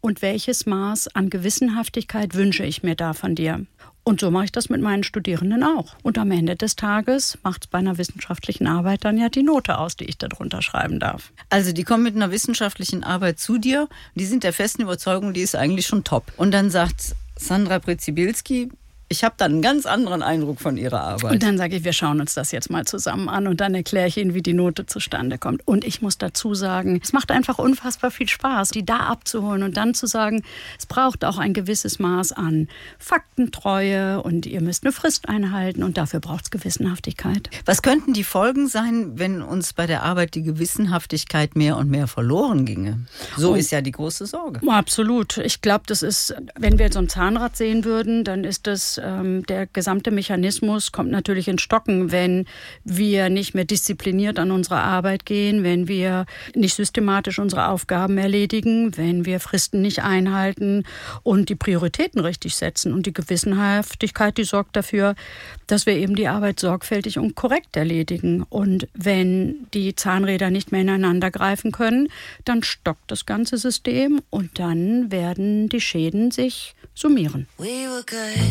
und welches Maß an Gewissenhaftigkeit wünsche ich mir da von dir. Und so mache ich das mit meinen Studierenden auch. Und am Ende des Tages macht es bei einer wissenschaftlichen Arbeit dann ja die Note aus, die ich darunter schreiben darf. Also die kommen mit einer wissenschaftlichen Arbeit zu dir, die sind der festen Überzeugung, die ist eigentlich schon top. Und dann sagt Sandra Przybyłski, ich habe da einen ganz anderen Eindruck von ihrer Arbeit. Und dann sage ich, wir schauen uns das jetzt mal zusammen an und dann erkläre ich Ihnen, wie die Note zustande kommt. Und ich muss dazu sagen, es macht einfach unfassbar viel Spaß, die da abzuholen und dann zu sagen, es braucht auch ein gewisses Maß an Faktentreue und ihr müsst eine Frist einhalten und dafür braucht es Gewissenhaftigkeit. Was könnten die Folgen sein, wenn uns bei der Arbeit die Gewissenhaftigkeit mehr und mehr verloren ginge? So ist ja die große Sorge. Absolut. Ich glaube, das ist, wenn wir so ein Zahnrad sehen würden, dann ist das der gesamte Mechanismus kommt natürlich ins Stocken, wenn wir nicht mehr diszipliniert an unsere Arbeit gehen, wenn wir nicht systematisch unsere Aufgaben erledigen, wenn wir Fristen nicht einhalten und die Prioritäten richtig setzen. Und die Gewissenhaftigkeit, die sorgt dafür, dass wir eben die Arbeit sorgfältig und korrekt erledigen. Und wenn die Zahnräder nicht mehr ineinander greifen können, dann stockt das ganze System und dann werden die Schäden sich summieren.